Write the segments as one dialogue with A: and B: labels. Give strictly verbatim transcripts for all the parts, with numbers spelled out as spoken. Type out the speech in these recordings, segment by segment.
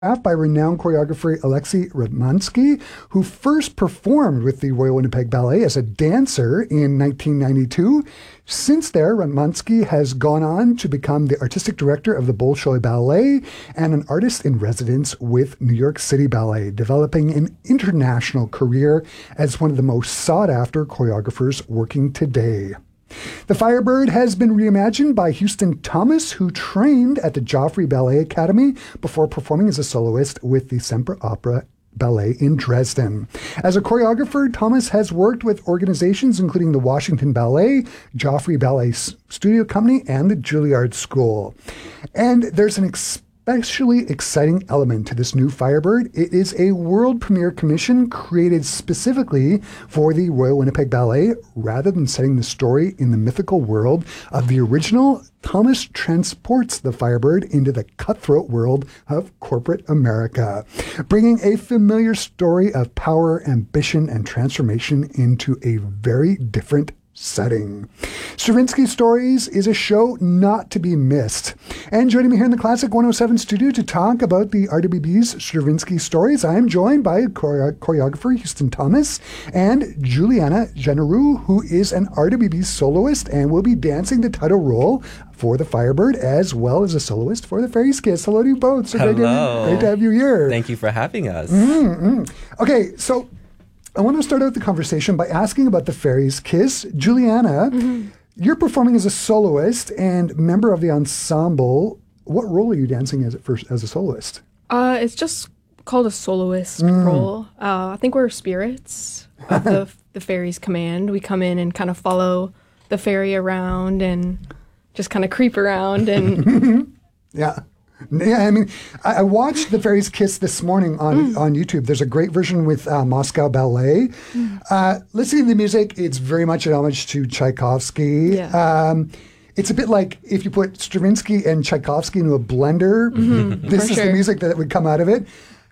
A: by renowned choreographer Alexei Ratmansky, who first performed with the Royal Winnipeg Ballet as a dancer in nineteen ninety-two. Since there, Ratmansky has gone on to become the artistic director of the Bolshoi Ballet and an artist in residence with New York City Ballet, developing an international career as one of the most sought-after choreographers working today. The Firebird has been reimagined by Houston Thomas, who trained at the Joffrey Ballet Academy before performing as a soloist with the Semper Opera Ballet in Dresden. As a choreographer, Thomas has worked with organizations including the Washington Ballet, Joffrey Ballet Studio Company, and the Juilliard School. And there's an especially exciting element to this new Firebird. It is a world premiere commission created specifically for the Royal Winnipeg Ballet. Rather than setting the story in the mythical world of the original, Thomas transports the Firebird into the cutthroat world of corporate America, bringing a familiar story of power, ambition, and transformation into a very different setting. Stravinsky Stories is a show not to be missed. And joining me here in the Classic one oh seven studio to talk about the R W B B's Stravinsky Stories, I am joined by chore- choreographer Houston Thomas and Juliana Generou, who is an R W B soloist and will be dancing the title role for the Firebird as well as a soloist for the Fairy's Kiss. Hello to you both. So
B: Hello.
A: Great to, have, great to have you here.
B: Thank you for having us.
A: Mm-hmm. Okay, so I want to start out the conversation by asking about the Fairy's Kiss. Juliana, mm-hmm. you're performing as a soloist and member of the ensemble. What role are you dancing as first as a soloist?
C: Uh, it's just called a soloist mm. role. Uh, I think we're spirits of the, the Fairy's command. We come in and kind of follow the fairy around and just kind of creep around and
A: yeah. Yeah, I mean, I, I watched The Fairy's Kiss this morning on, mm. on YouTube. There's a great version with uh, Moscow Ballet. Mm. Uh, listening to the music, it's very much an homage to Tchaikovsky.
C: Yeah.
A: Um, it's a bit like if you put Stravinsky and Tchaikovsky into a blender,
C: mm-hmm.
A: this
C: For
A: is
C: sure.
A: the music that would come out of it.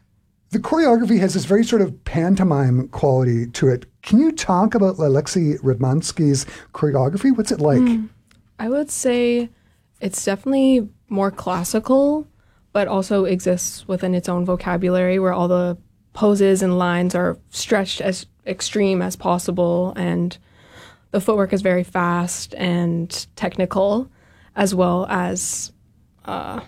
A: The choreography has this very sort of pantomime quality to it. Can you talk about Alexei Ratmansky's choreography? What's it like? Mm.
C: I would say it's definitely more classical, but also exists within its own vocabulary where all the poses and lines are stretched as extreme as possible, and the footwork is very fast and technical, as well as uh,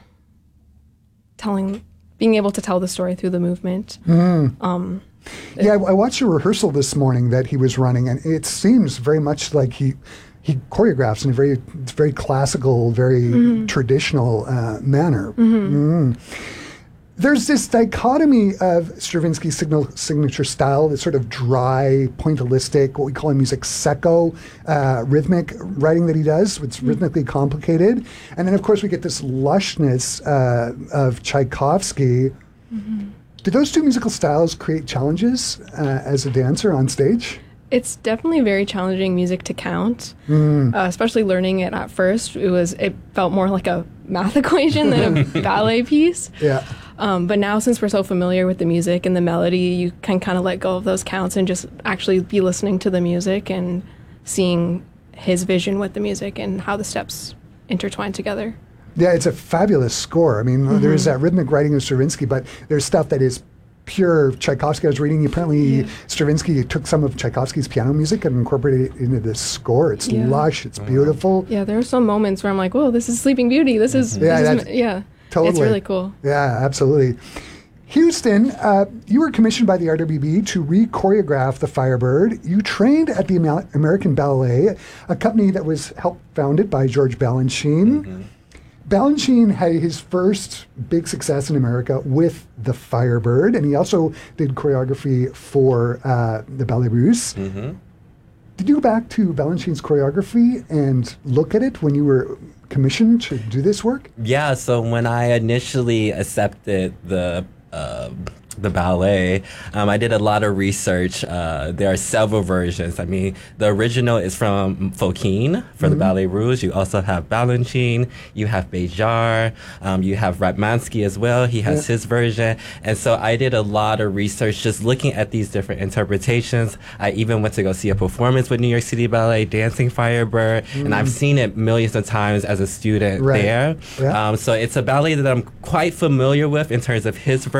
C: telling, being able to tell the story through the movement.
A: Mm.
C: Um,
A: yeah, I, I watched a rehearsal this morning that he was running, and it seems very much like he He choreographs in a very, very classical, very mm-hmm. traditional uh, manner. Mm-hmm. Mm. There's this dichotomy of Stravinsky's signal, signature style, this sort of dry, pointillistic, what we call in music secco, uh, rhythmic writing that he does. It's mm-hmm. rhythmically complicated. And then, of course, we get this lushness uh, of Tchaikovsky. Mm-hmm. Do those two musical styles create challenges uh, as a dancer on stage?
C: It's definitely very challenging music to count,
A: mm.
C: uh, especially learning it at first. It was it felt more like a math equation than a ballet piece.
A: Yeah.
C: Um, but now, since we're so familiar with the music and the melody, you can kind of let go of those counts and just actually be listening to the music and seeing his vision with the music and how the steps intertwine together.
A: Yeah, it's a fabulous score. I mean, mm-hmm. there's that rhythmic writing of Stravinsky, but there's stuff that is pure Tchaikovsky. I was reading, apparently yeah. Stravinsky took some of Tchaikovsky's piano music and incorporated it into this score. It's yeah. lush, it's beautiful.
C: Yeah, there are some moments where I'm like, whoa, this is Sleeping Beauty. This is,
A: mm-hmm. yeah,
C: this is yeah,
A: totally.
C: It's really cool.
A: Yeah, absolutely. Houston, uh, you were commissioned by the R W B to re-choreograph the Firebird. You trained at the Amer- American Ballet, a company that was helped founded by George Balanchine. Mm-hmm. Balanchine had his first big success in America with the Firebird, and he also did choreography for uh, the Ballet Russe. Mm-hmm. Did you go back to Balanchine's choreography and look at it when you were commissioned to do this work?
B: Yeah, so when I initially accepted the uh, the ballet. Um, I did a lot of research. Uh, there are several versions. I mean, the original is from Fokine for mm-hmm. the Ballet Rouge. You also have Balanchine. You have Béjart. Um, you have Ratmansky as well. He has yeah. his version. And so I did a lot of research just looking at these different interpretations. I even went to go see a performance with New York City Ballet, Dancing Firebird, mm. and I've seen it millions of times as a student right. there. Yeah. Um, so it's a ballet that I'm quite familiar with in terms of his version.